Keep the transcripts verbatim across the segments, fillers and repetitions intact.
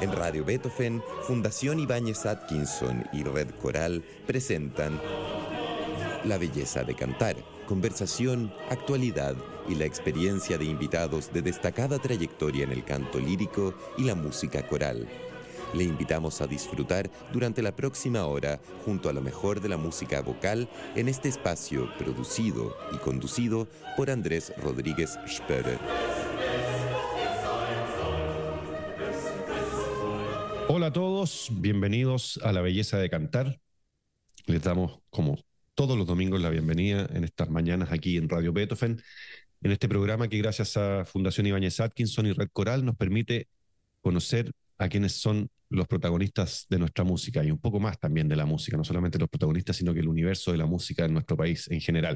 En Radio Beethoven, Fundación Ibáñez Atkinson y Red Coral presentan La belleza de cantar, conversación, actualidad y la experiencia de invitados de destacada trayectoria en el canto lírico y la música coral. Le invitamos a disfrutar durante la próxima hora junto a lo mejor de la música vocal en este espacio producido y conducido por Andrés Rodríguez Spörer. Hola a todos, bienvenidos a La Belleza de Cantar. Les damos, como todos los domingos, la bienvenida en estas mañanas aquí en Radio Beethoven, en este programa que gracias a Fundación Ibáñez Atkinson y Red Coral nos permite conocer a quienes son los protagonistas de nuestra música y un poco más también de la música, no solamente los protagonistas, sino que el universo de la música en nuestro país en general.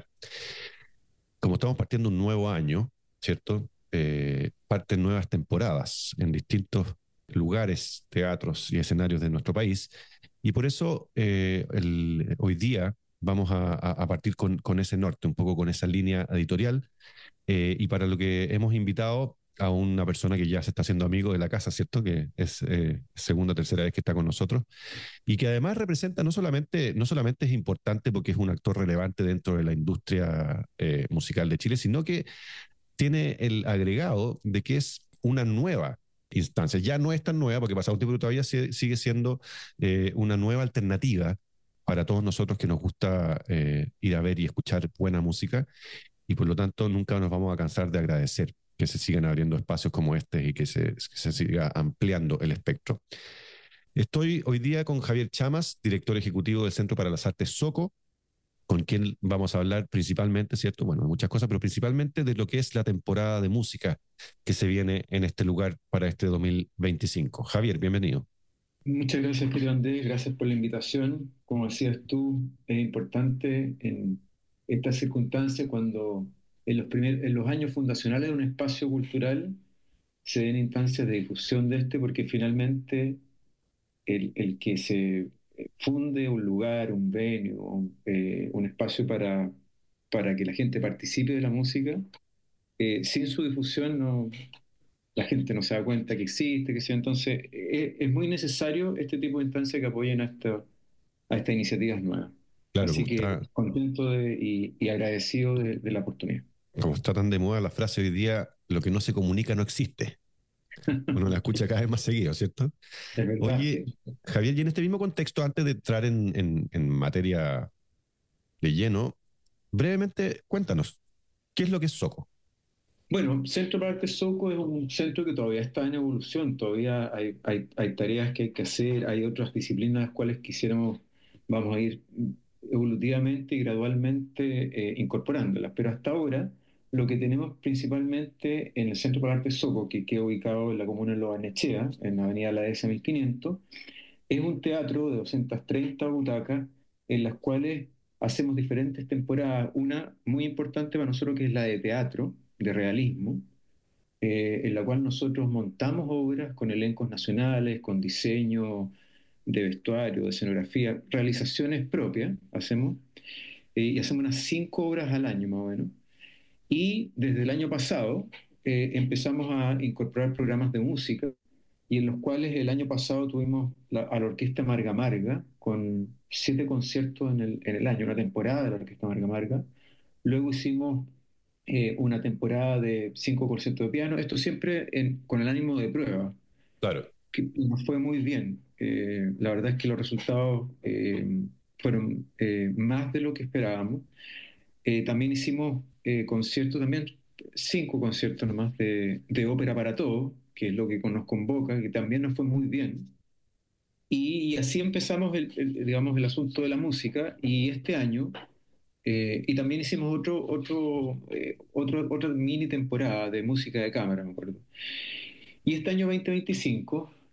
Como estamos partiendo un nuevo año, ¿cierto? Eh, parten nuevas temporadas en distintos lugares, teatros y escenarios de nuestro país, y por eso eh, el, hoy día vamos a, a partir con, con ese norte, un poco con esa línea editorial, eh, y para lo que hemos invitado a una persona que ya se está haciendo amigo de la casa, ¿cierto? Que es eh, segunda o tercera vez que está con nosotros, y que además representa, no solamente, no solamente es importante porque es un actor relevante dentro de la industria eh, musical de Chile, sino que tiene el agregado de que es una nueva instancia. Ya no es tan nueva porque pasado un tiempo, pero todavía sigue siendo eh, una nueva alternativa para todos nosotros que nos gusta eh, ir a ver y escuchar buena música, y por lo tanto nunca nos vamos a cansar de agradecer que se sigan abriendo espacios como este y que se, que se siga ampliando el espectro. Estoy hoy día con Javier Chamas, director ejecutivo del Centro para las Artes Soco, con quien vamos a hablar principalmente, ¿cierto? Bueno, de muchas cosas, pero principalmente de lo que es la temporada de música que se viene en este lugar para este dos mil veinticinco. Javier, bienvenido. Muchas gracias, querido Andrés, gracias por la invitación. Como decías tú, es importante en estas circunstancias cuando en los, primer, en los años fundacionales de un espacio cultural se den instancias de difusión de este, porque finalmente el, el que se funde un lugar, un venue, un, eh, un espacio para, para que la gente participe de la música, eh, sin su difusión no, la gente no se da cuenta que existe, que sea. Entonces es, es muy necesario este tipo de instancias que apoyen a, esta, a estas iniciativas nuevas. Claro, Así como que está, contento de, y, y agradecido de, de la oportunidad. como está tan de moda la frase hoy día, lo que no se comunica no existe. Uno la escucha cada vez más seguido, ¿cierto? Es verdad, Oye, sí. Javier, y en este mismo contexto, antes de entrar en, en, en materia de lleno, brevemente cuéntanos, ¿qué es lo que es Soco? Bueno, Centro para Arte Soco es un centro que todavía está en evolución, todavía hay, hay, hay tareas que hay que hacer, hay otras disciplinas a las cuales quisiéramos, vamos a ir evolutivamente y gradualmente eh, incorporándolas, pero hasta ahora lo que tenemos principalmente en el Centro para Arte Soco, que queda ubicado en la comuna de Lo Barnechea, en la avenida La Dehesa mil quinientos, es un teatro de doscientas treinta butacas en las cuales hacemos diferentes temporadas. Una muy importante para nosotros que es la de teatro, de realismo, eh, en la cual nosotros montamos obras con elencos nacionales, con diseño de vestuario, de escenografía, realizaciones propias hacemos, eh, y hacemos unas cinco obras al año más o menos. Y desde el año pasado eh, empezamos a incorporar programas de música y en los cuales el año pasado tuvimos la, a la Orquesta Marga Marga con siete conciertos en el, en el año, una temporada de la Orquesta Marga Marga. Luego hicimos eh, una temporada de cinco conciertos de piano, esto siempre en, con el ánimo de prueba, Claro. que nos fue muy bien. Eh, la verdad es que los resultados eh, fueron eh, más de lo que esperábamos. Eh, también hicimos eh, conciertos, también cinco conciertos nomás de, de ópera para todos, que es lo que nos convoca, que también nos fue muy bien. Y, y así empezamos el, el, digamos, el asunto de la música. Y este año, eh, y también hicimos otro, otro, eh, otro, otra mini temporada de música de cámara, me acuerdo. Y este año dos mil veinticinco